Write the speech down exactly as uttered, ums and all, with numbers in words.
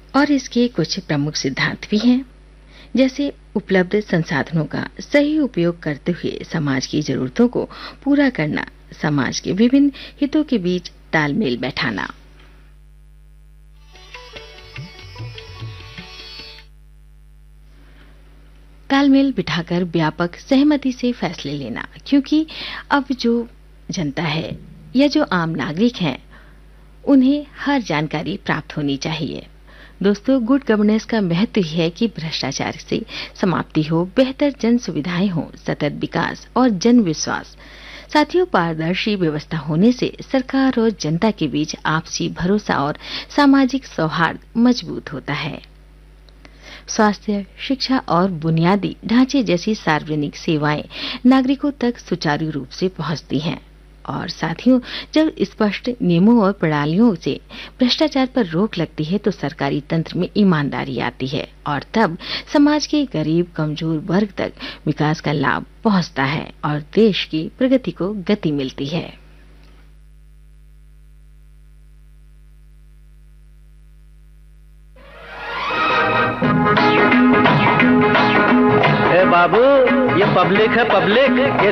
और इसके कुछ प्रमुख सिद्धांत भी हैं, जैसे उपलब्ध संसाधनों का सही उपयोग करते हुए समाज की जरूरतों को पूरा करना, समाज के विभिन्न हितों के बीच तालमेल बैठाना। तालमेल बिठाकर व्यापक सहमति से फैसले लेना, क्योंकि अब जो जनता है या जो आम नागरिक हैं, उन्हें हर जानकारी प्राप्त होनी चाहिए। दोस्तों, गुड गवर्नेंस का महत्व ही है कि भ्रष्टाचार से समाप्ति हो, बेहतर जन सुविधाएं हो, सतत विकास और जन विश्वास। साथियों, पारदर्शी व्यवस्था होने से सरकार और जनता के बीच आपसी भरोसा और सामाजिक सौहार्द मजबूत होता है। स्वास्थ्य, शिक्षा और बुनियादी ढांचे जैसी सार्वजनिक सेवाएं नागरिकों तक सुचारू रूप से पहुंचती हैं। और साथियों, जब स्पष्ट नियमों और प्रणालियों से भ्रष्टाचार पर रोक लगती है तो सरकारी तंत्र में ईमानदारी आती है और तब समाज के गरीब कमजोर वर्ग तक विकास का लाभ पहुंचता है और देश की प्रगति को गति मिलती है। ए बाबू, ये पब्लिक है, पब्लिक।